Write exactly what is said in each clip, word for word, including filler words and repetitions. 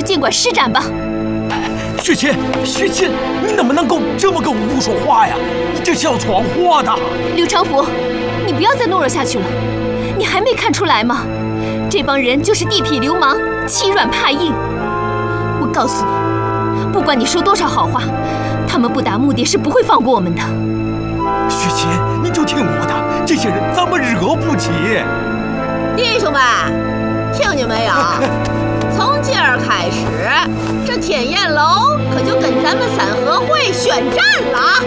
尽管施展吧。 雪琴，雪琴，你怎么能够这么跟无辜说话呀？你这是要闯祸的。 刘长福，你不要再懦弱下去了。你还没看出来吗？这帮人就是地痞流氓，欺软怕硬。我告诉你，不管你说多少好话，他们不达目的是不会放过我们的。 雪琴，你就听我的，这些人咱们惹不起。 弟兄们，听见没有？从今儿开始，这天焰楼可就跟咱们三合会宣战了。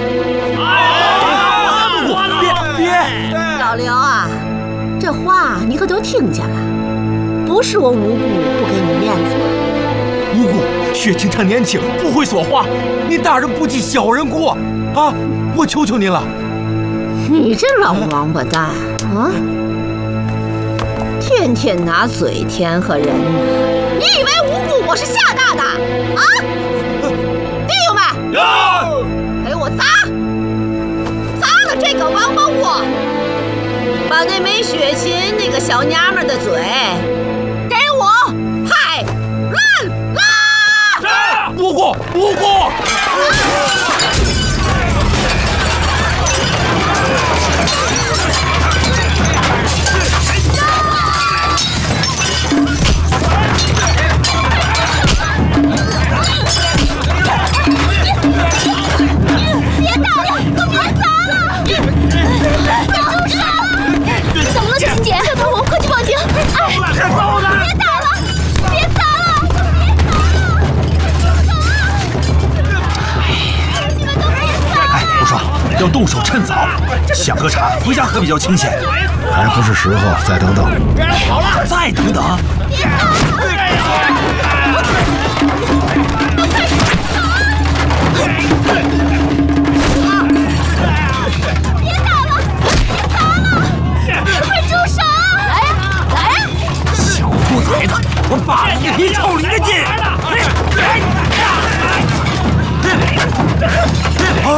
别别！ 老刘啊，这话你可都听见了，不是我无辜不给你面子吗？ 无辜，雪琴她年轻，不会说话，你大人不计小人过啊！我求求您了。 你这老王八蛋啊！天天拿嘴甜和人呢，你以为无辜我是吓大的啊？弟兄们，给我砸！砸了这个王八窝，把那没血亲那个小娘们的嘴给我拍烂了！ 无辜，无辜！ 要动手趁早，想喝茶回家喝比较清闲。 还不是时候，再等等。 好了，再等等。 别打了，别打了，快住手！来呀，来呀！ 小兔崽子，我扒了你臭你的劲！啊！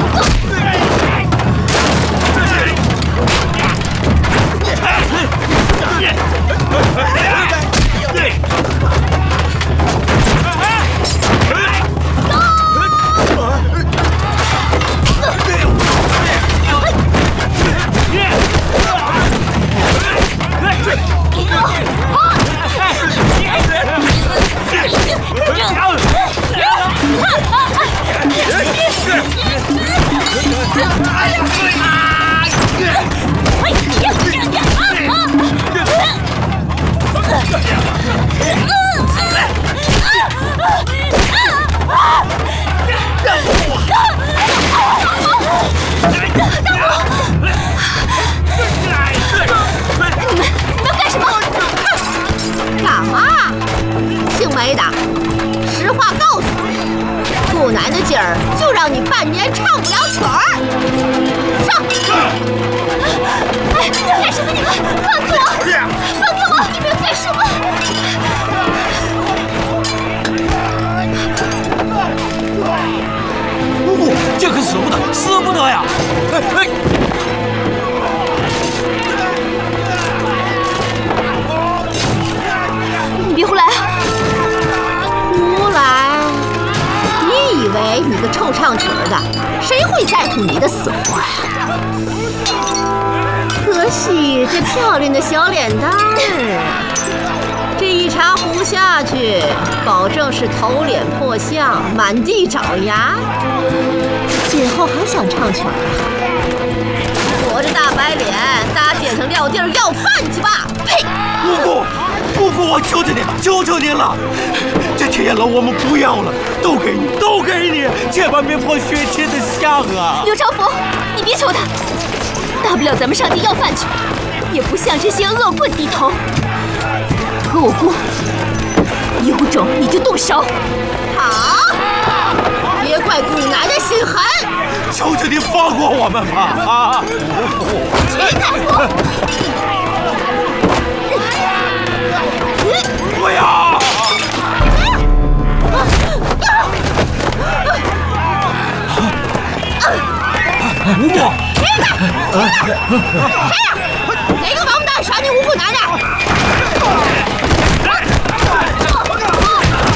就让你半年唱不了曲儿。上！ 哎，干什么你们？放开我！放开我！你们要干什么？ 姑姑，这可死不得，死不得呀！哎哎！ 你别胡来啊！ 胡来！你以为你个臭唱曲儿的，谁会在乎你的死活呀？可惜这漂亮的小脸蛋儿，这一茶壶下去，保证是头脸破相，满地找牙。今后还想唱曲儿啊？我这大白脸，大街上撂地儿要饭去吧！呸！ 姑姑，姑姑，我求求你，求求您了，这天眼楼我们不要了，都给你，都给你，千万别破雪琴的相啊！ 刘长福，你别求他，大不了咱们上街要饭去，也不向这些恶棍低头。和我过，有种你就动手。 好，别怪姑奶奶心狠， 求求你放过我们吧！啊！ 秦大夫。 不要！ 吴母， 别开！谁呀？哪个王八蛋耍你无辜奶奶？